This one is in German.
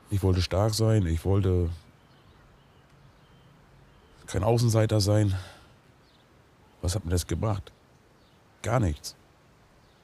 Ich wollte stark sein, ich wollte kein Außenseiter sein. Was hat mir das gebracht? Gar nichts.